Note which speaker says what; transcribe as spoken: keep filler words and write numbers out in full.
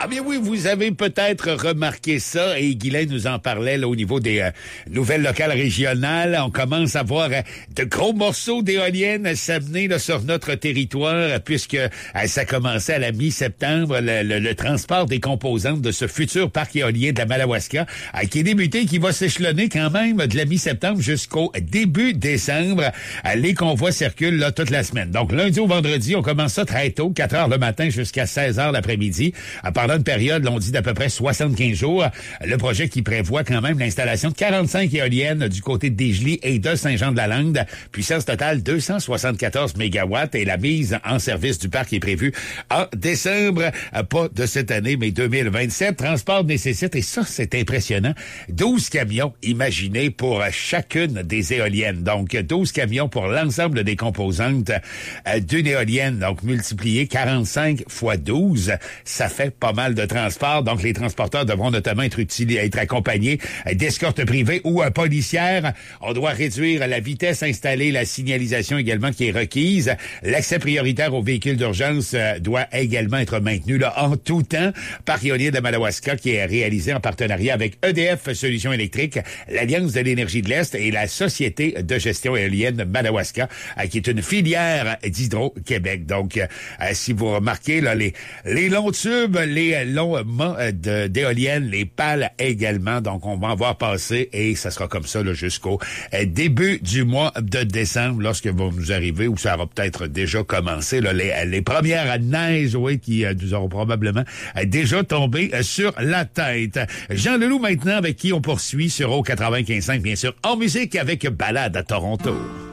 Speaker 1: Ah bien oui, vous avez peut-être remarqué ça, et Guylain nous en parlait là, au niveau des euh, nouvelles locales régionales. On commence à voir euh, de gros morceaux d'éoliennes s'amener là, sur notre territoire, puisque euh, ça commençait à la mi-septembre, le, le, le transport des composantes de ce futur parc éolien de la Madawaska, euh, qui est débuté, qui va s'échelonner quand même de la mi-septembre jusqu'au début décembre. Euh, les convois circulent là toute la semaine. Donc lundi au vendredi, on commence ça très tôt, quatre heures le matin jusqu'à seize heures l'après-midi. Pendant une période, l'on dit d'à peu près soixante-quinze jours, le projet qui prévoit quand même l'installation de quarante-cinq éoliennes du côté de Desjely et de Saint-Jean-de-la-Lande. Puissance totale deux cent soixante-quatorze mégawatts, et la mise en service du parc est prévue en décembre, pas de cette année, mais deux mille vingt-sept. Transport nécessite, et ça c'est impressionnant, douze camions imaginés pour chacune des éoliennes. Donc douze camions pour l'ensemble des composantes d'une éolienne. Donc multiplié quarante-cinq fois douze, ça fait pas mal de transport. Donc, les transporteurs devront notamment être utilisés, être accompagnés d'escortes privées ou policières. On doit réduire la vitesse installée, la signalisation également qui est requise. L'accès prioritaire aux véhicules d'urgence doit également être maintenu là, en tout temps. Parc éolien de Madawaska qui est réalisé en partenariat avec E D F Solutions électriques, l'Alliance de l'énergie de l'Est et la Société de gestion éolienne Madawaska, qui est une filière d'Hydro-Québec. Donc, si vous remarquez là, les, les longs tubes, les longs mâts de, d'éoliennes, les pales également. Donc, on va en voir passer, et ça sera comme ça là, jusqu'au début du mois de décembre, lorsque vont nous arriver, ou ça aura peut-être déjà commencé, là, les, les premières neiges, oui, qui euh, nous auront probablement euh, déjà tombé euh, sur la tête. Jean Leloup maintenant, avec qui on poursuit sur O quatre-vingt-quinze cinq, bien sûr, en musique avec Balade à Toronto.